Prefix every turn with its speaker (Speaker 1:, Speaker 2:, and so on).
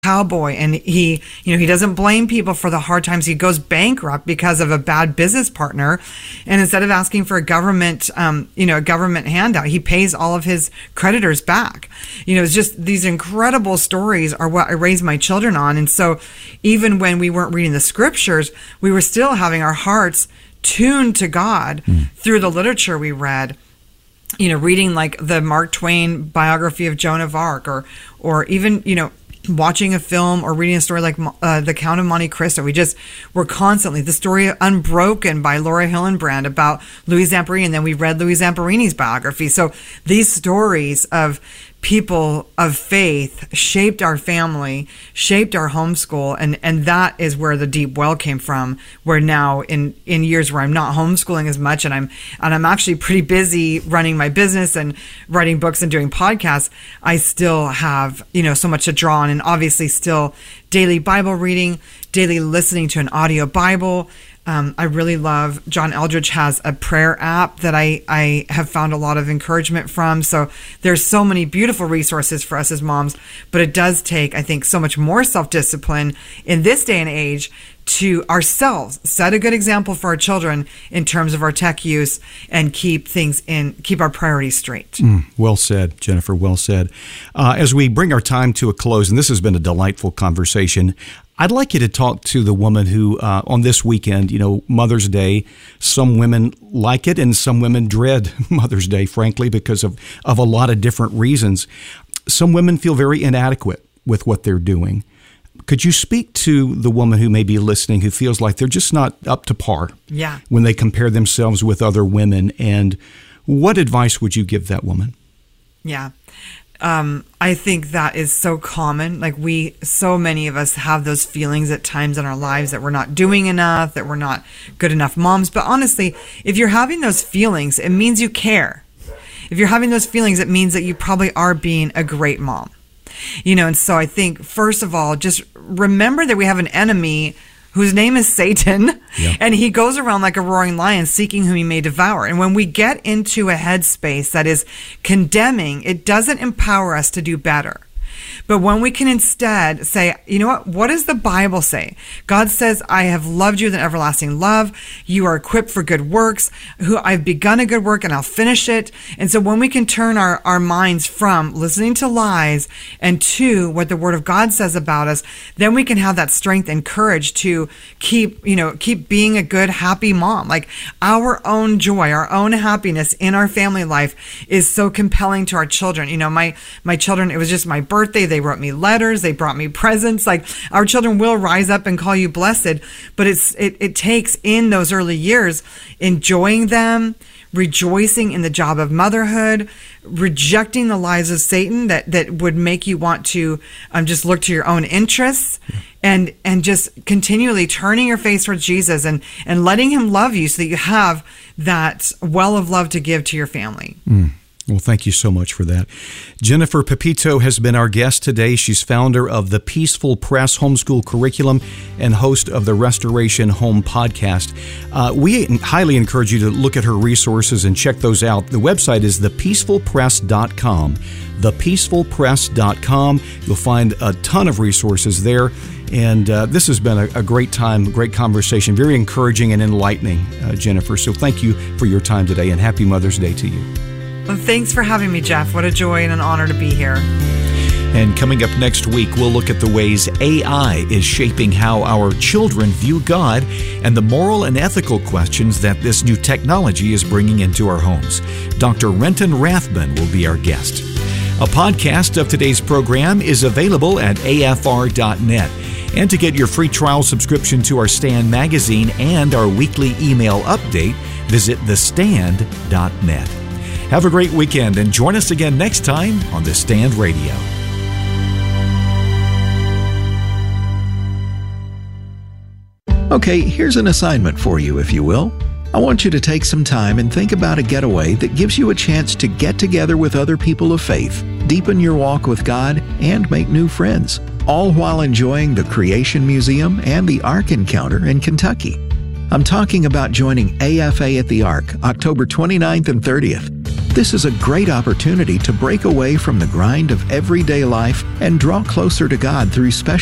Speaker 1: cowboy, and he doesn't blame people for the hard times. He goes bankrupt because of a bad business partner, and instead of asking for a government handout, he pays all of his creditors back. It's just these incredible stories are what I raised my children on. And so even when we weren't reading the scriptures, we were still having our hearts tuned to God through the literature we read. Reading like the Mark Twain biography of Joan of Arc, or even, watching a film or reading a story like The Count of Monte Cristo. We're constantly, the story Unbroken by Laura Hillenbrand about Louis Zamperini, and then we read Louis Zamperini's biography. So these stories of people of faith shaped our family, shaped our homeschool, and that is where the deep well came from, where now in years where I'm not homeschooling as much, and I'm actually pretty busy running my business and writing books and doing podcasts, I still have, so much to draw on, and obviously still daily Bible reading, daily listening to an audio Bible. I really love, John Eldridge has a prayer app that I have found a lot of encouragement from. So there's so many beautiful resources for us as moms, but it does take, I think, so much more self-discipline in this day and age to ourselves set a good example for our children in terms of our tech use, and keep our priorities straight.
Speaker 2: Well said, Jennifer. Well said. As we bring our time to a close, and this has been a delightful conversation, I'd like you to talk to the woman who, on this weekend, Mother's Day, some women like it and some women dread Mother's Day, frankly, because of a lot of different reasons. Some women feel very inadequate with what they're doing. Could you speak to the woman who may be listening who feels like they're just not up to par when they compare themselves with other women? And what advice would you give that woman?
Speaker 1: Yeah. I think that is so common. Like so many of us have those feelings at times in our lives that we're not doing enough, that we're not good enough moms. But honestly, if you're having those feelings, it means you care. If you're having those feelings, it means that you probably are being a great mom. And so I think, first of all, just remember that we have an enemy whose name is Satan, and he goes around like a roaring lion seeking whom he may devour. And when we get into a headspace that is condemning, it doesn't empower us to do better. But when we can instead say, what does the Bible say? God says, I have loved you with an everlasting love. You are equipped for good works. I've begun a good work and I'll finish it. And so when we can turn our minds from listening to lies and to what the Word of God says about us, then we can have that strength and courage to keep being a good, happy mom. Like our own joy, our own happiness in our family life is so compelling to our children. My children, it was just my birthday. They wrote me letters. They brought me presents. Like our children will rise up and call you blessed, but it takes in those early years enjoying them, rejoicing in the job of motherhood, rejecting the lies of Satan that would make you want to just look to your own interests, and just continually turning your face towards Jesus and letting him love you so that you have that well of love to give to your family.
Speaker 2: Well, thank you so much for that. Jennifer Pepito has been our guest today. She's founder of the Peaceful Press Homeschool Curriculum and host of the Restoration Home podcast. We highly encourage you to look at her resources and check those out. The website is thepeacefulpress.com. Thepeacefulpress.com. You'll find a ton of resources there. And this has been a great time, great conversation, very encouraging and enlightening, Jennifer. So thank you for your time today, and happy Mother's Day to you.
Speaker 1: Well, thanks for having me, Jeff. What a joy and an honor to be here.
Speaker 3: And coming up next week, we'll look at the ways AI is shaping how our children view God and the moral and ethical questions that this new technology is bringing into our homes. Dr. Renton Rathbun will be our guest. A podcast of today's program is available at afr.net. And to get your free trial subscription to our Stand magazine and our weekly email update, visit thestand.net. Have a great weekend and join us again next time on The Stand Radio.
Speaker 4: Okay, here's an assignment for you, if you will. I want you to take some time and think about a getaway that gives you a chance to get together with other people of faith, deepen your walk with God, and make new friends, all while enjoying the Creation Museum and the Ark Encounter in Kentucky. I'm talking about joining AFA at the Ark, October 29th and 30th. This is a great opportunity to break away from the grind of everyday life and draw closer to God through special